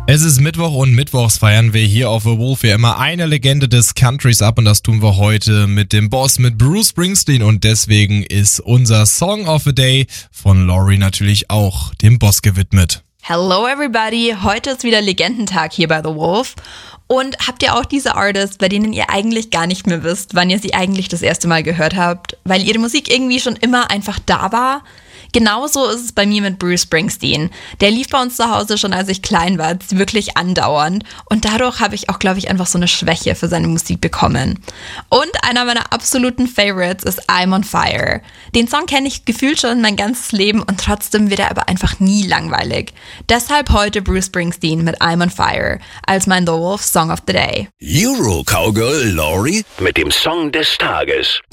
Es ist Mittwoch und mittwochs feiern wir hier auf The Wolf wie immer eine Legende des Countries ab und das tun wir heute mit dem Boss, mit Bruce Springsteen und deswegen ist unser Song of the Day von Laurie natürlich auch dem Boss gewidmet. Hello everybody, heute ist wieder Legendentag hier bei The Wolf. Und habt ihr auch diese Artists, bei denen ihr eigentlich gar nicht mehr wisst, wann ihr sie eigentlich das erste Mal gehört habt, weil ihre Musik irgendwie schon immer einfach da war? Genauso ist es bei mir mit Bruce Springsteen. Der lief bei uns zu Hause schon, als ich klein war, wirklich andauernd. Und dadurch habe ich auch, glaube ich, einfach so eine Schwäche für seine Musik bekommen. Und einer meiner absoluten Favorites ist I'm on Fire. Den Song kenne ich gefühlt schon mein ganzes Leben und trotzdem wird er aber einfach nie langweilig. Deshalb heute Bruce Springsteen mit I'm on Fire als mein The Wolf Song of the Day. Euro Cowgirl Laurie mit dem Song des Tages.